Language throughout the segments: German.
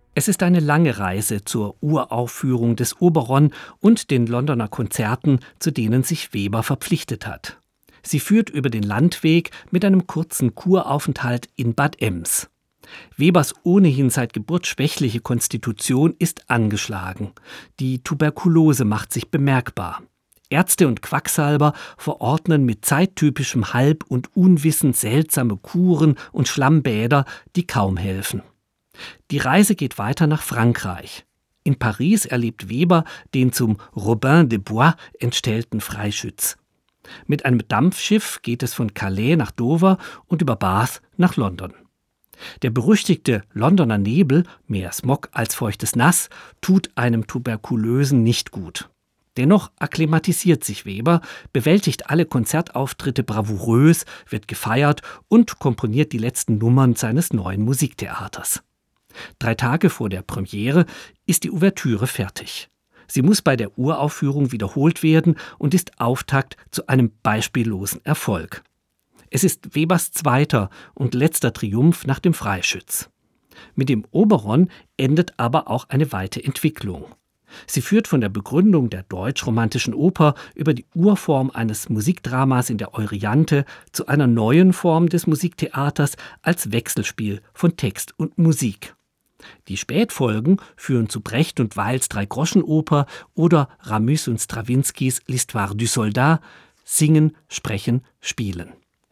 Es ist eine lange Reise zur Uraufführung des Oberon und den Londoner Konzerten, zu denen sich Weber verpflichtet hat. Sie führt über den Landweg mit einem kurzen Kuraufenthalt in Bad Ems. Webers ohnehin seit Geburt schwächliche Konstitution ist angeschlagen. Die Tuberkulose macht sich bemerkbar. Ärzte und Quacksalber verordnen mit zeittypischem Halb- und Unwissen seltsame Kuren und Schlammbäder, die kaum helfen. Die Reise geht weiter nach Frankreich. In Paris erlebt Weber den zum Robin des Bois entstellten Freischütz. Mit einem Dampfschiff geht es von Calais nach Dover und über Bath nach London. Der berüchtigte Londoner Nebel, mehr Smog als feuchtes Nass, tut einem Tuberkulösen nicht gut. Dennoch akklimatisiert sich Weber, bewältigt alle Konzertauftritte bravourös, wird gefeiert und komponiert die letzten Nummern seines neuen Musiktheaters. 3 Tage vor der Premiere ist die Ouvertüre fertig. Sie muss bei der Uraufführung wiederholt werden und ist Auftakt zu einem beispiellosen Erfolg. Es ist Webers zweiter und letzter Triumph nach dem Freischütz. Mit dem Oberon endet aber auch eine weite Entwicklung. Sie führt von der Begründung der deutsch-romantischen Oper über die Urform eines Musikdramas in der Euryanthe zu einer neuen Form des Musiktheaters als Wechselspiel von Text und Musik. Die Spätfolgen führen zu Brecht und Weils Dreigroschenoper oder Ramus und Strawinskys L'Histoire du Soldat, Singen, Sprechen, Spielen.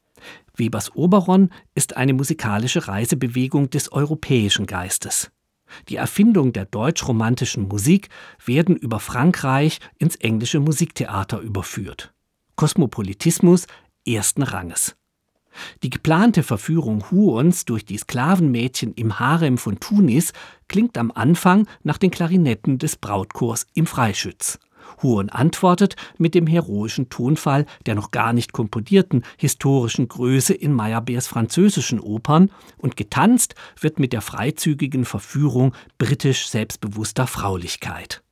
Webers Oberon ist eine musikalische Reisebewegung des europäischen Geistes. Die Erfindung der deutsch-romantischen Musik werden über Frankreich ins englische Musiktheater überführt. Kosmopolitismus ersten Ranges. Die geplante Verführung Huons durch die Sklavenmädchen im Harem von Tunis klingt am Anfang nach den Klarinetten des Brautchors im Freischütz. Huon antwortet mit dem heroischen Tonfall der noch gar nicht komponierten historischen Größe in Meyerbeers französischen Opern und getanzt wird mit der freizügigen Verführung britisch selbstbewusster Fraulichkeit.